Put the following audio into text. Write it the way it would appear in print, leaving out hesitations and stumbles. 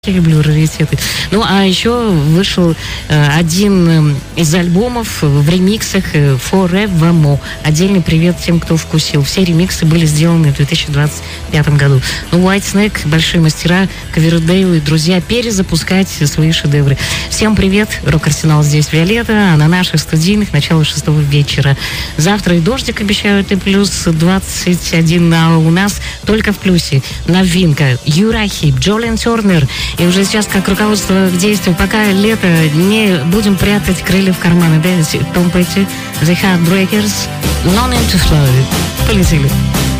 Я люблю раритеты. Ну, а еще вышел один из альбомов в ремиксах Forevermore. Отдельный привет тем, кто вкусил. Все ремиксы были сделаны в 2025 году. Ну, Whitesnake, большие мастера, Ковердейл и друзья перезапускать свои шедевры. Всем привет. Рок-арсенал здесь Виолетта, а на наших студийных начало 6 вечера. Завтра и дождик обещают, и плюс 21, а у нас только в плюсе. Новинка. Юра Хип, Джолиан Тернер. И уже сейчас как руководство к действию, пока лето, не будем прятать крылья в карманы. Да, Том Петти, The Heartbreakers, No Need to Fly. Полетели.